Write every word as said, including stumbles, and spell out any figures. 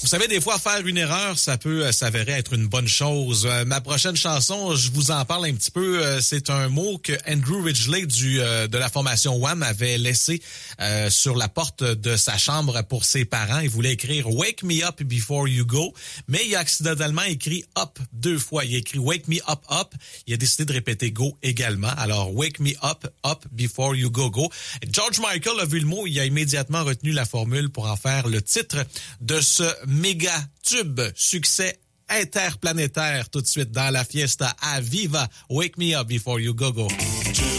Vous savez, des fois, faire une erreur, ça peut s'avérer être une bonne chose. Euh, ma prochaine chanson, je vous en parle un petit peu. Euh, c'est un mot que Andrew Ridgeley du euh, de la formation Wham avait laissé euh, sur la porte de sa chambre pour ses parents. Il voulait écrire « Wake me up before you go », mais il a accidentellement écrit « up » deux fois. Il a écrit « Wake me up, up ». Il a décidé de répéter « go » également. Alors « Wake me up, up before you go, go ». George Michael a vu le mot, il a immédiatement retenu la formule pour en faire le titre de ce méga tube, succès interplanétaire tout de suite dans la fiesta à Viva. Wake me up before you go go.